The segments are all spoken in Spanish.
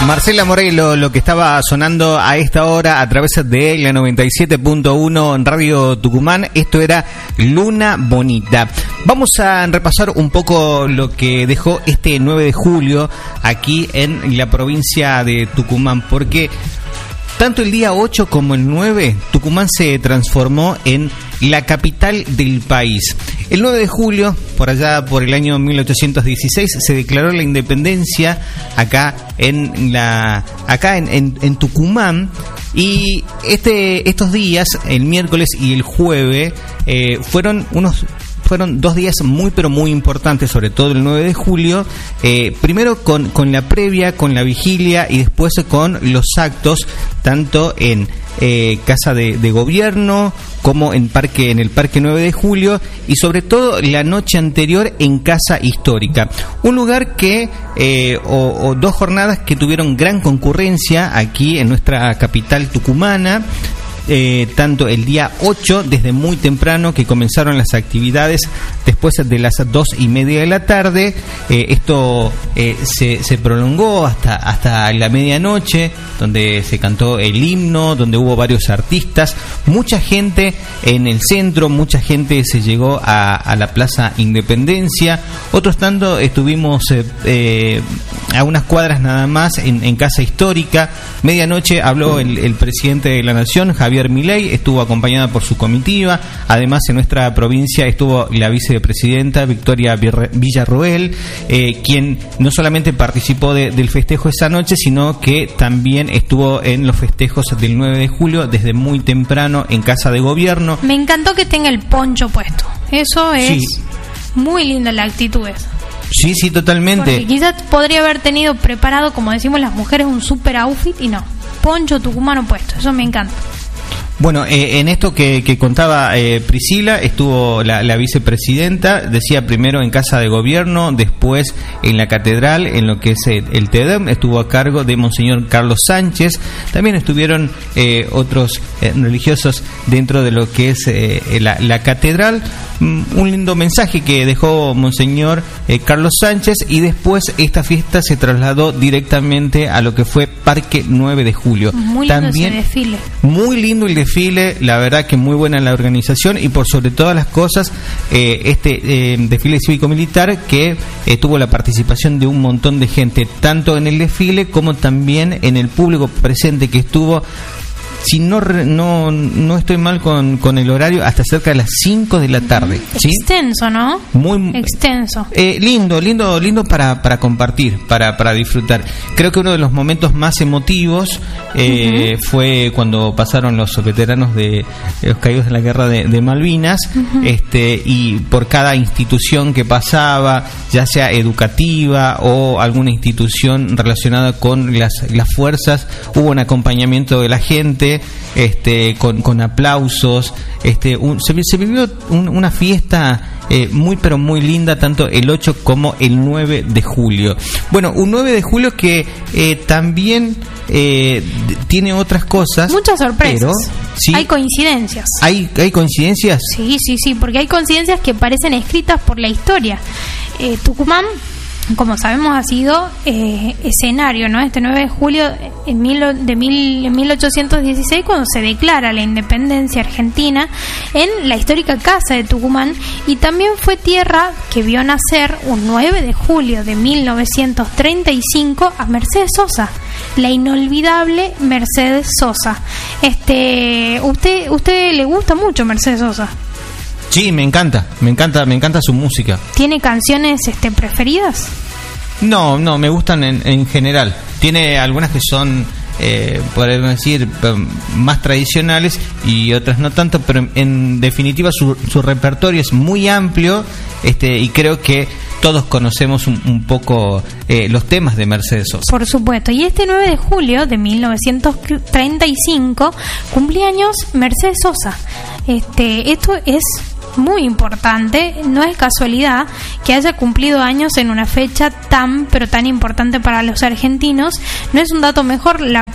Marcela Morelo, lo que estaba sonando a esta hora a través de la 97.1 en Radio Tucumán, esto era Luna Bonita. Vamos a repasar un poco lo que dejó este 9 de julio aquí en la provincia de Tucumán, porque tanto el día 8 como el 9, Tucumán se transformó en la capital del país. El 9 de julio, por allá por el año 1816, se declaró la independencia acá en Tucumán, y estos días, el miércoles y el jueves, fueron 2 días muy pero muy importantes, sobre todo el 9 de julio, primero con la previa, con la vigilia y después con los actos, tanto en Casa de Gobierno como en el Parque 9 de Julio, y sobre todo la noche anterior en Casa Histórica. Un lugar que, o 2 jornadas que tuvieron gran concurrencia aquí en nuestra capital tucumana. Tanto el día 8, desde muy temprano que comenzaron las actividades, después de las 2:30 de la tarde, esto se prolongó hasta la medianoche, donde se cantó el himno, donde hubo varios artistas, mucha gente en el centro, mucha gente se llegó a la Plaza Independencia. Otros tanto estuvimos a unas cuadras nada más en Casa Histórica. Medianoche habló el presidente de la Nación, Javier Milei, estuvo acompañada por su comitiva. Además, en nuestra provincia estuvo la vicepresidenta Victoria Villarroel, quien no solamente participó del festejo esa noche, sino que también estuvo en los festejos del 9 de julio desde muy temprano en Casa de Gobierno. Me encantó que tenga el poncho puesto. Eso es muy linda la actitud esa. Sí, totalmente. Porque quizás podría haber tenido preparado, como decimos las mujeres, un super outfit, y no, poncho tucumano puesto. Eso me encanta. Bueno, en esto que contaba Priscila, estuvo la vicepresidenta, decía primero en Casa de Gobierno, después en la Catedral, en lo que es el Te-Deum, estuvo a cargo de Monseñor Carlos Sánchez. También estuvieron otros religiosos dentro de lo que es la Catedral. Un lindo mensaje que dejó Monseñor Carlos Sánchez, y después esta fiesta se trasladó directamente a lo que fue Parque 9 de Julio. Muy lindo ese desfile. Muy lindo el desfile, la verdad que muy buena la organización, y por sobre todas las cosas desfile cívico-militar que tuvo la participación de un montón de gente, tanto en el desfile como también en el público presente, que estuvo, si no estoy mal con el horario, hasta cerca de las 5 de la tarde. ¿Sí? Extenso, ¿no? Muy extenso. Lindo para compartir, para disfrutar. Creo que uno de los momentos más emotivos fue cuando pasaron los veteranos de los caídos de la guerra de Malvinas, y por cada institución que pasaba, ya sea educativa o alguna institución relacionada con las fuerzas, hubo un acompañamiento de la gente, con aplausos. Se vivió una fiesta muy pero muy linda, tanto el 8 como el 9 de julio. Bueno, un 9 de julio que también tiene otras cosas. Muchas sorpresas. Pero, ¿sí? Hay coincidencias. ¿Hay coincidencias? Sí, porque hay coincidencias que parecen escritas por la historia. Tucumán, como sabemos, ha sido escenario, ¿no? Este 9 de julio en 1816, cuando se declara la independencia argentina, en la histórica Casa de Tucumán, y también fue tierra que vio nacer un 9 de julio de 1935 a Mercedes Sosa, la inolvidable Mercedes Sosa. ¿Usted le gusta mucho Mercedes Sosa? Sí, me encanta su música. ¿Tiene canciones preferidas? No, me gustan en general. Tiene algunas que son, podemos decir, más tradicionales, y otras no tanto, pero en definitiva su repertorio es muy amplio, y creo que todos conocemos un poco los temas de Mercedes Sosa. Por supuesto. Y este 9 de julio de 1935 cumplía años Mercedes Sosa. Esto es muy importante, no es casualidad que haya cumplido años en una fecha tan pero tan importante para los argentinos. No es un dato menor la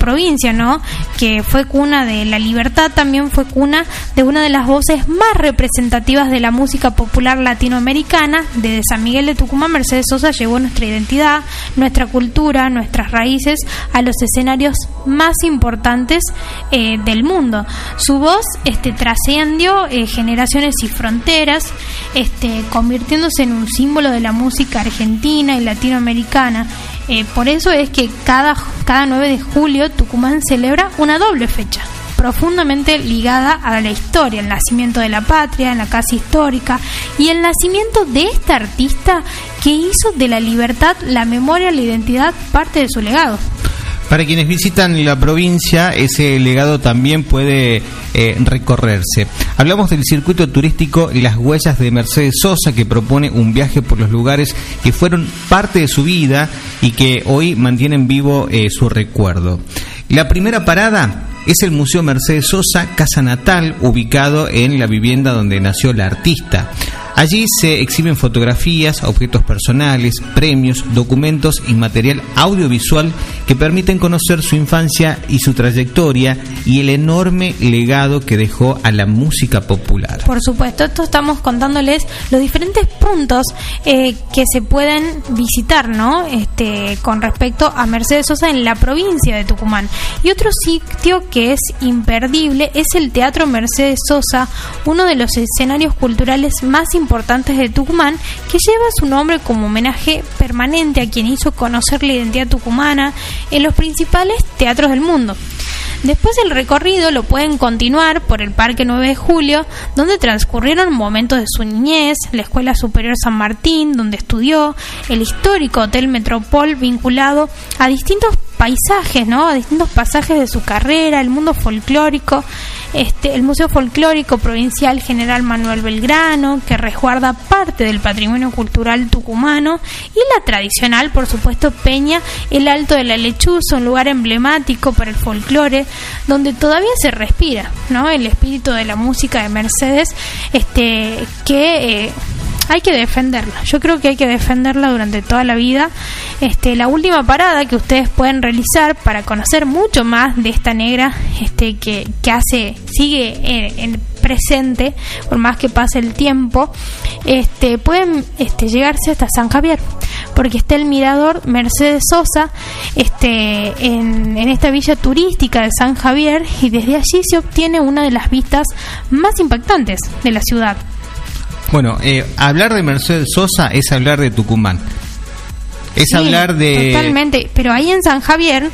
provincia, ¿no? Que fue cuna de la libertad, también fue cuna de una de las voces más representativas de la música popular latinoamericana. Desde San Miguel de Tucumán, Mercedes Sosa llevó nuestra identidad, nuestra cultura, nuestras raíces a los escenarios más importantes del mundo. Su voz trascendió generaciones y fronteras, convirtiéndose en un símbolo de la música argentina y latinoamericana. Por eso es que cada 9 de julio Tucumán celebra una doble fecha, profundamente ligada a la historia, el nacimiento de la patria, en la casa histórica, y el nacimiento de esta artista que hizo de la libertad, la memoria, la identidad parte de su legado. Para quienes visitan la provincia, ese legado también puede recorrerse. Hablamos del circuito turístico Las Huellas de Mercedes Sosa, que propone un viaje por los lugares que fueron parte de su vida y que hoy mantienen vivo su recuerdo. La primera parada es el Museo Mercedes Sosa, casa natal, ubicado en la vivienda donde nació la artista. Allí se exhiben fotografías, objetos personales, premios, documentos y material audiovisual que permiten conocer su infancia y su trayectoria y el enorme legado que dejó a la música popular. Por supuesto, esto estamos contándoles los diferentes puntos que se pueden visitar, ¿no? Con respecto a Mercedes Sosa en la provincia de Tucumán. Y otro sitio que es imperdible es el Teatro Mercedes Sosa, uno de los escenarios culturales más importantes de Tucumán, que lleva su nombre como homenaje permanente a quien hizo conocer la identidad tucumana en los principales teatros del mundo. Después del recorrido lo pueden continuar por el Parque 9 de Julio, donde transcurrieron momentos de su niñez, la Escuela Superior San Martín, donde estudió, el histórico Hotel Metropol vinculado a distintos paisajes, ¿no? A distintos pasajes de su carrera, el mundo folclórico, el Museo Folclórico Provincial General Manuel Belgrano, que resguarda parte del patrimonio cultural tucumano, y la tradicional, por supuesto, Peña El Alto de la Lechuza, un lugar emblemático para el folclore, donde todavía se respira, ¿no? El espíritu de la música de Mercedes, que hay que defenderla. Yo creo que hay que defenderla durante toda la vida. La última parada que ustedes pueden realizar para conocer mucho más de esta negra que sigue en presente, por más que pase el tiempo, pueden llegarse hasta San Javier, porque está el mirador Mercedes Sosa en esta villa turística de San Javier, y desde allí se obtiene una de las vistas más impactantes de la ciudad. Bueno, hablar de Mercedes Sosa es hablar de Tucumán. Es hablar de... Totalmente, pero ahí en San Javier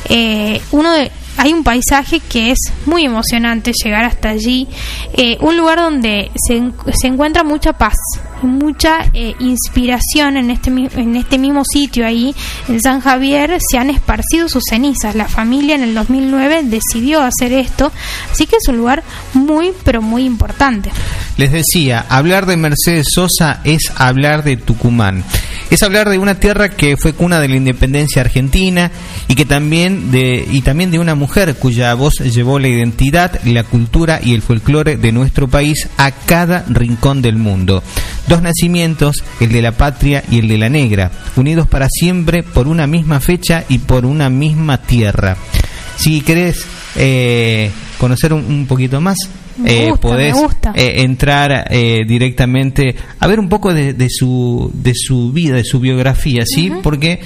hay un paisaje que es muy emocionante llegar hasta allí, un lugar donde se encuentra mucha paz, mucha inspiración. En este mismo sitio, ahí en San Javier, se han esparcido sus cenizas. La familia en el 2009 decidió hacer esto, así que es un lugar muy, pero muy importante. Les decía, hablar de Mercedes Sosa es hablar de Tucumán. Es hablar de una tierra que fue cuna de la independencia argentina y que también de una mujer cuya voz llevó la identidad, la cultura y el folclore de nuestro país a cada rincón del mundo. Dos nacimientos, el de la patria y el de la negra, unidos para siempre por una misma fecha y por una misma tierra. Si querés conocer un poquito más, podés entrar directamente a ver un poco de su vida, de su biografía, ¿sí? Uh-huh. Porque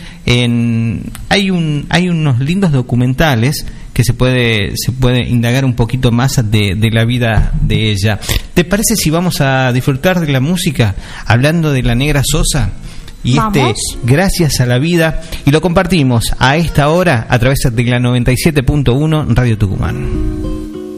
hay unos lindos documentales que se puede indagar un poquito más de la vida de ella. ¿Te parece si vamos a disfrutar de la música hablando de la Negra Sosa? Y Gracias a la Vida, y lo compartimos a esta hora a través de la 97.1 Radio Tucumán.